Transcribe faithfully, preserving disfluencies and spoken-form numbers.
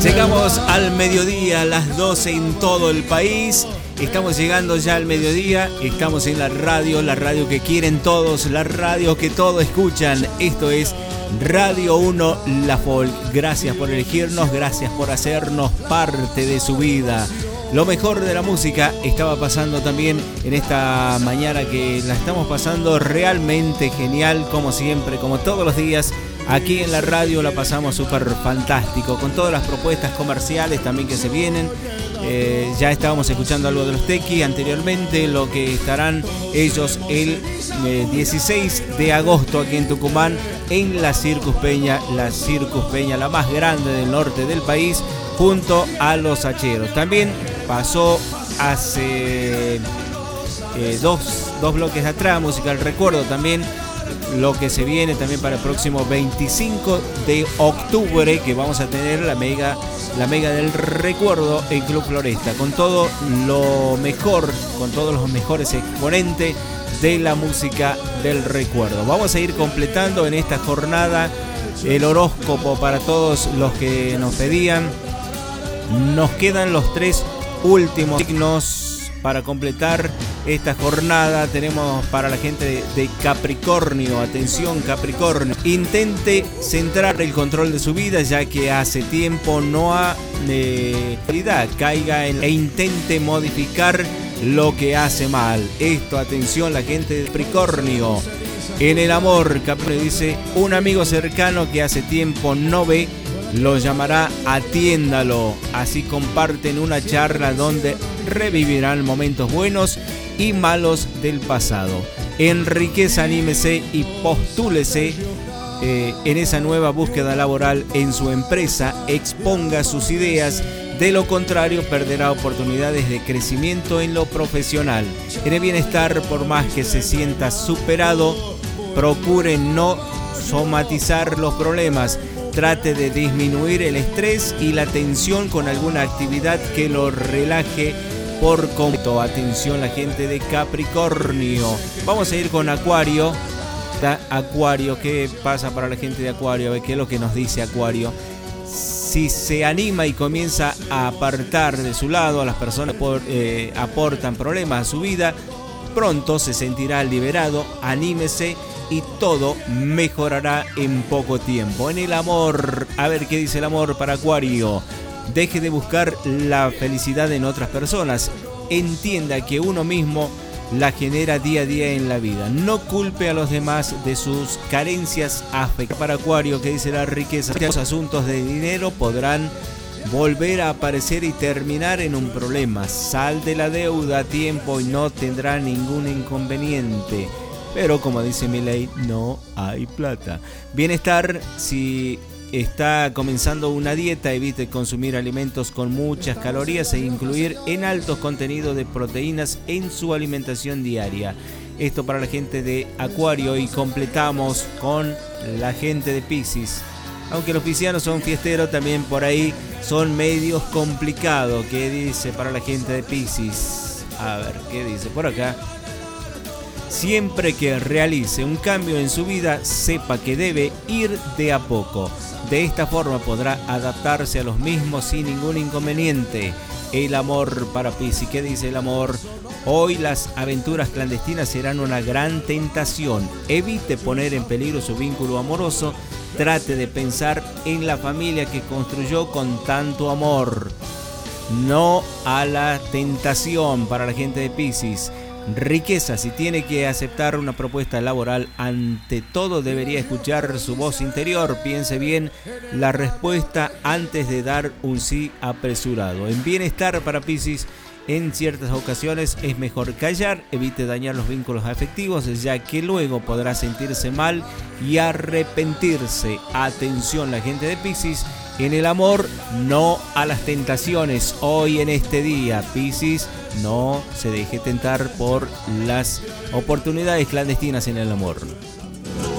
Llegamos al mediodía, a las doce en todo el país. Estamos llegando ya al mediodía. Estamos en la radio, la radio que quieren todos, la radio que todos escuchan. Esto es Radio uno La Folk. Gracias por elegirnos, gracias por hacernos parte de su vida. Lo mejor de la música estaba pasando también en esta mañana, que la estamos pasando realmente genial, como siempre, como todos los días. Aquí en la radio la pasamos súper fantástico, con todas las propuestas comerciales también que se vienen. Eh, ya estábamos escuchando algo de los Tequis anteriormente, lo que estarán ellos el eh, dieciséis de agosto aquí en Tucumán, en la Circus Peña, la Circus Peña, la más grande del norte del país, junto a los Hacheros. También pasó hace eh, dos, dos bloques atrás, Música del Recuerdo, también lo que se viene también para el próximo veinticinco de octubre, que vamos a tener la mega, la mega del recuerdo en Club Floresta, con todo lo mejor, con todos los mejores exponentes de la música del recuerdo. Vamos a ir completando en esta jornada el horóscopo para todos los que nos pedían. Nos quedan los tres últimos signos para completar esta jornada. Tenemos para la gente de, de Capricornio, atención Capricornio, intente centrar el control de su vida, ya que hace tiempo no ha eh, caiga en, e intente modificar lo que hace mal. Esto, atención la gente de Capricornio. En el amor, Capricornio dice: un amigo cercano que hace tiempo no ve, lo llamará, atiéndalo. Así comparten una charla donde revivirán momentos buenos y malos del pasado. En riqueza, anímese y postúlese eh, en esa nueva búsqueda laboral en su empresa. Exponga sus ideas, de lo contrario perderá oportunidades de crecimiento en lo profesional. En el bienestar, por más que se sienta superado, procure no somatizar los problemas. Trate de disminuir el estrés y la tensión con alguna actividad que lo relaje por completo. Atención la gente de Capricornio. Vamos a ir con Acuario. Acuario, ¿qué pasa para la gente de Acuario? A ver qué es lo que nos dice Acuario. Si se anima y comienza a apartar de su lado a las personas que eh, aportan problemas a su vida, pronto se sentirá liberado. Anímese y todo mejorará en poco tiempo. En el amor, a ver qué dice el amor para Acuario. Deje de buscar la felicidad en otras personas. Entienda que uno mismo la genera día a día en la vida. No culpe a los demás de sus carencias afectivas. Para Acuario, que dice la riqueza, los asuntos de dinero podrán volver a aparecer y terminar en un problema. Sal de la deuda a tiempo y no tendrá ningún inconveniente. Pero como dice mi ley, no hay plata. Bienestar, si está comenzando una dieta, evite consumir alimentos con muchas calorías e incluir en altos contenidos de proteínas en su alimentación diaria. Esto para la gente de Acuario, y completamos con la gente de Piscis. Aunque los piscianos son fiesteros, también por ahí son medios complicados. ¿Qué dice para la gente de Piscis? A ver, ¿qué dice por acá? Siempre que realice un cambio en su vida, sepa que debe ir de a poco. De esta forma podrá adaptarse a los mismos sin ningún inconveniente. El amor para Piscis. ¿Qué dice el amor? Hoy las aventuras clandestinas serán una gran tentación. Evite poner en peligro su vínculo amoroso. Trate de pensar en la familia que construyó con tanto amor. No a la tentación para la gente de Piscis. Riqueza, si tiene que aceptar una propuesta laboral, ante todo debería escuchar su voz interior. Piense bien la respuesta antes de dar un sí apresurado. En bienestar para Piscis, en ciertas ocasiones es mejor callar. Evite dañar los vínculos afectivos, ya que luego podrá sentirse mal y arrepentirse. Atención la gente de Piscis. En el amor, no a las tentaciones. Hoy en este día, Piscis, no se deje tentar por las oportunidades clandestinas en el amor.